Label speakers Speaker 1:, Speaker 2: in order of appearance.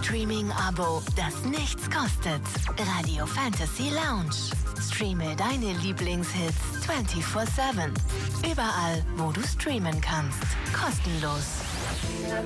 Speaker 1: Streaming-Abo, das nichts kostet. Radio Fantasy Lounge. Streame deine Lieblingshits 24/7. Überall, wo du streamen kannst. Kostenlos.